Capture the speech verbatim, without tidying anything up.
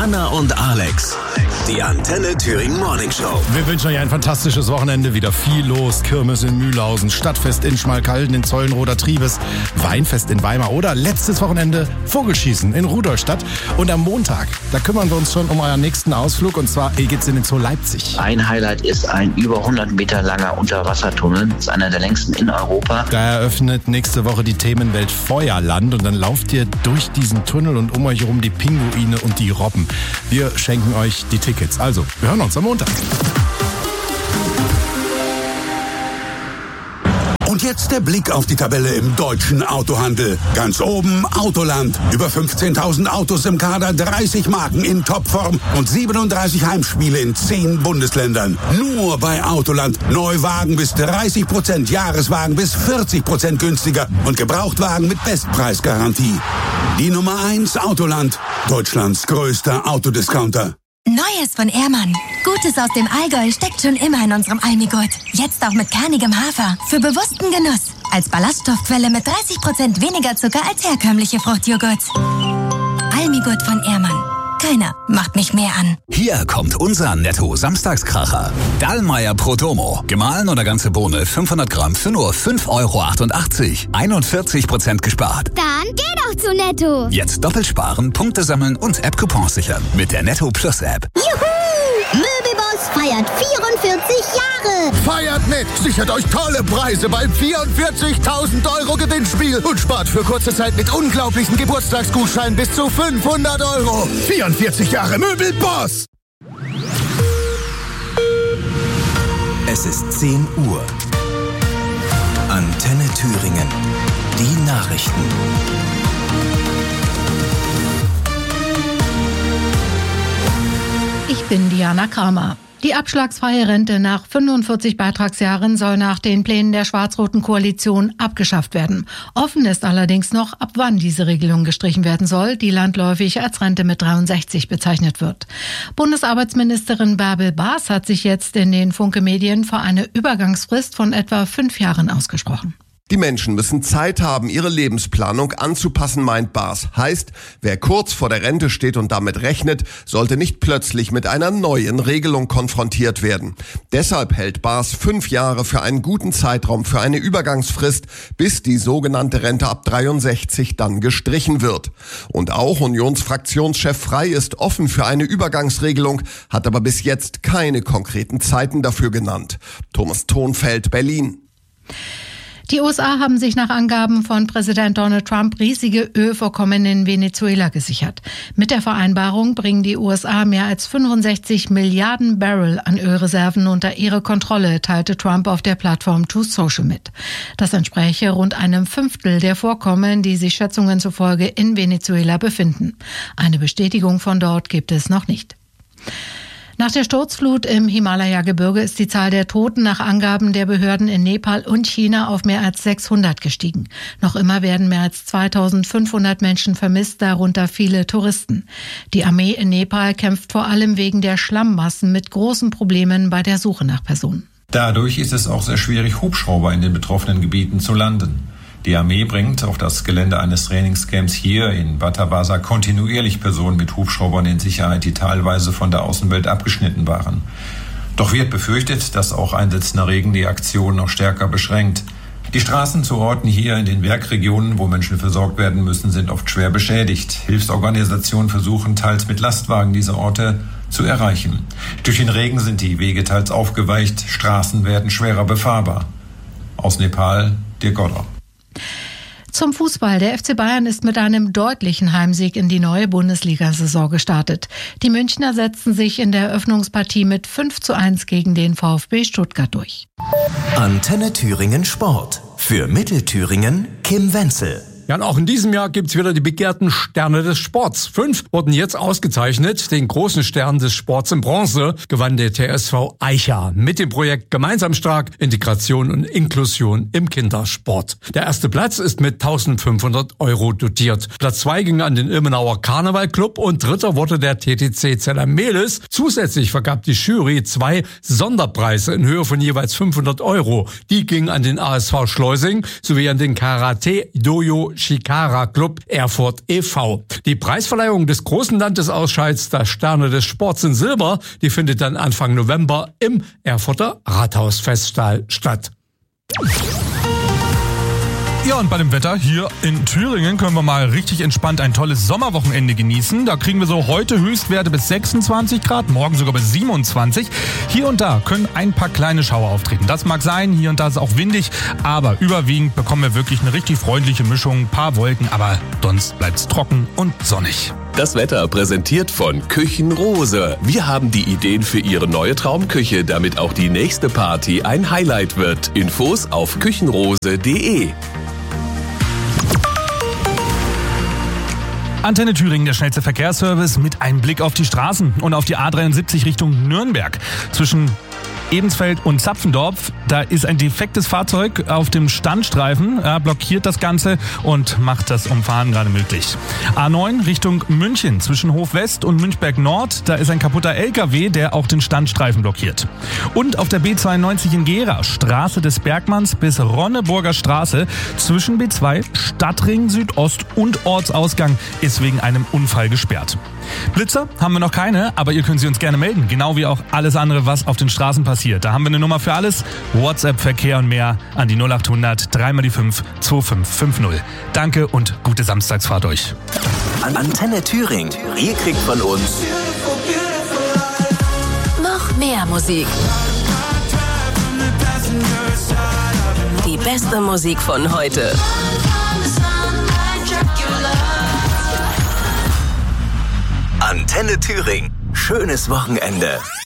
Anna und Alex. Die Antenne Thüringen Morning Show. Wir wünschen euch ein fantastisches Wochenende. Wieder viel los. Kirmes in Mühlhausen, Stadtfest in Schmalkalden, in Zeulenroder Triebes, Weinfest in Weimar oder letztes Wochenende Vogelschießen in Rudolstadt. Und am Montag, da kümmern wir uns schon um euren nächsten Ausflug. Und zwar geht's in den Zoo Leipzig. Ein Highlight ist ein über hundert Meter langer Unterwassertunnel. Das ist einer der längsten in Europa. Da eröffnet nächste Woche die Themenwelt Feuerland. Und dann lauft ihr durch diesen Tunnel und um euch herum die Pinguine und die Robben. Wir schenken euch die Tickets. Also, wir hören uns am Montag. Und jetzt der Blick auf die Tabelle im deutschen Autohandel. Ganz oben Autoland. Über fünfzehntausend Autos im Kader, dreißig Marken in Topform und siebenunddreißig Heimspiele in zehn Bundesländern. Nur bei Autoland. Neuwagen bis dreißig Prozent, Jahreswagen bis vierzig Prozent günstiger und Gebrauchtwagen mit Bestpreisgarantie. Die Nummer eins Autoland. Deutschlands größter Autodiscounter. Neues von Ehrmann. Gutes aus dem Allgäu steckt schon immer in unserem Almigurt. Jetzt auch mit kernigem Hafer. Für bewussten Genuss. Als Ballaststoffquelle mit dreißig Prozent weniger Zucker als herkömmliche Fruchtjoghurts. Almigurt von Ehrmann. Keiner macht mich mehr an. Hier kommt unser Netto-Samstagskracher. Dallmayr Protomo. Gemahlen oder ganze Bohne fünfhundert Gramm für nur fünf Euro achtundachtzig. einundvierzig Prozent gespart. Dann geh doch zu Netto. Jetzt doppelt sparen, Punkte sammeln und App-Coupons sichern. Mit der Netto Plus App. Juhu! Möbelboss feiert vierundvierzig Jahre. Feiert mit! Sichert euch tolle Preise beim vierundvierzigtausend Euro Gewinnspiel und spart für kurze Zeit mit unglaublichen Geburtstagsgutscheinen bis zu fünfhundert Euro. vierundvierzig Jahre Möbelboss! Es ist zehn Uhr. Antenne Thüringen. Die Nachrichten. Ich bin Diana Kramer. Die abschlagsfreie Rente nach fünfundvierzig Beitragsjahren soll nach den Plänen der schwarz-roten Koalition abgeschafft werden. Offen ist allerdings noch, ab wann diese Regelung gestrichen werden soll, die landläufig als Rente mit dreiundsechzig bezeichnet wird. Bundesarbeitsministerin Bärbel Baas hat sich jetzt in den Funke-Medien für eine Übergangsfrist von etwa fünf Jahren ausgesprochen. Die Menschen müssen Zeit haben, ihre Lebensplanung anzupassen, meint Baas. Heißt, wer kurz vor der Rente steht und damit rechnet, sollte nicht plötzlich mit einer neuen Regelung konfrontiert werden. Deshalb hält Baas fünf Jahre für einen guten Zeitraum für eine Übergangsfrist, bis die sogenannte Rente ab dreiundsechzig dann gestrichen wird. Und auch Unionsfraktionschef Frey ist offen für eine Übergangsregelung, hat aber bis jetzt keine konkreten Zeiten dafür genannt. Thomas Thonfeld, Berlin. Die U S A haben sich nach Angaben von Präsident Donald Trump riesige Ölvorkommen in Venezuela gesichert. Mit der Vereinbarung bringen die U S A mehr als fünfundsechzig Milliarden Barrel an Ölreserven unter ihre Kontrolle, teilte Trump auf der Plattform Truth Social mit. Das entspräche rund einem Fünftel der Vorkommen, die sich Schätzungen zufolge in Venezuela befinden. Eine Bestätigung von dort gibt es noch nicht. Nach der Sturzflut im Himalaya-Gebirge ist die Zahl der Toten nach Angaben der Behörden in Nepal und China auf mehr als sechshundert gestiegen. Noch immer werden mehr als zweitausendfünfhundert Menschen vermisst, darunter viele Touristen. Die Armee in Nepal kämpft vor allem wegen der Schlammmassen mit großen Problemen bei der Suche nach Personen. Dadurch ist es auch sehr schwierig, Hubschrauber in den betroffenen Gebieten zu landen. Die Armee bringt auf das Gelände eines Trainingscamps hier in Batabasa kontinuierlich Personen mit Hubschraubern in Sicherheit, die teilweise von der Außenwelt abgeschnitten waren. Doch wird befürchtet, dass auch einsetzender Regen die Aktion noch stärker beschränkt. Die Straßen zu Orten hier in den Bergregionen, wo Menschen versorgt werden müssen, sind oft schwer beschädigt. Hilfsorganisationen versuchen teils mit Lastwagen diese Orte zu erreichen. Durch den Regen sind die Wege teils aufgeweicht, Straßen werden schwerer befahrbar. Aus Nepal, Dirk Goller. Zum Fußball. Der F C Bayern ist mit einem deutlichen Heimsieg in die neue Bundesliga-Saison gestartet. Die Münchner setzten sich in der Eröffnungspartie mit fünf zu eins gegen den VfB Stuttgart durch. Antenne Thüringen Sport. Für Mittelthüringen Kim Wenzel. Ja, und auch in diesem Jahr gibt's wieder die begehrten Sterne des Sports. Fünf wurden jetzt ausgezeichnet. Den großen Stern des Sports in Bronze gewann der T S V Eicha mit dem Projekt Gemeinsam stark, Integration und Inklusion im Kindersport. Der erste Platz ist mit eintausendfünfhundert Euro dotiert. Platz zwei ging an den Ilmenauer Karnevalclub und dritter wurde der T T C Zellermelis. Zusätzlich vergab die Jury zwei Sonderpreise in Höhe von jeweils fünfhundert Euro. Die gingen an den A S V Schleusing sowie an den Karate Dojo Shikara Club Erfurt e V. Die Preisverleihung des großen Landesausscheids der Sterne des Sports in Silber, die findet dann Anfang November im Erfurter Rathausfestsaal statt. Ja, und bei dem Wetter hier in Thüringen können wir mal richtig entspannt ein tolles Sommerwochenende genießen. Da kriegen wir so heute Höchstwerte bis sechsundzwanzig Grad, morgen sogar bis siebenundzwanzig. Hier und da können ein paar kleine Schauer auftreten. Das mag sein, hier und da ist es auch windig, aber überwiegend bekommen wir wirklich eine richtig freundliche Mischung, ein paar Wolken, aber sonst bleibt's trocken und sonnig. Das Wetter präsentiert von Küchenrose. Wir haben die Ideen für Ihre neue Traumküche, damit auch die nächste Party ein Highlight wird. Infos auf küchenrose punkt de. Antenne Thüringen, der schnellste Verkehrsservice mit einem Blick auf die Straßen und auf die A dreiundsiebzig Richtung Nürnberg. Zwischen Ebensfeld und Zapfendorf, da ist ein defektes Fahrzeug auf dem Standstreifen, ja, blockiert das Ganze und macht das Umfahren gerade möglich. A neun Richtung München, zwischen Hof West und Münchberg Nord, da ist ein kaputter L K W, der auch den Standstreifen blockiert. Und auf der B zweiundneunzig in Gera, Straße des Bergmanns bis Ronneburger Straße, zwischen B zwei, Stadtring Südost und Ortsausgang ist wegen einem Unfall gesperrt. Blitzer haben wir noch keine, aber ihr könnt sie uns gerne melden, genau wie auch alles andere, was auf den Straßen passiert. Da haben wir eine Nummer für alles, WhatsApp, Verkehr und mehr an die null acht hundert drei mal die fünf zwei fünf fünf null. Danke und gute Samstagsfahrt euch. An Antenne Thüringen, ihr kriegt von uns noch mehr Musik. Die beste Musik von heute. Antenne Thüringen. Schönes Wochenende.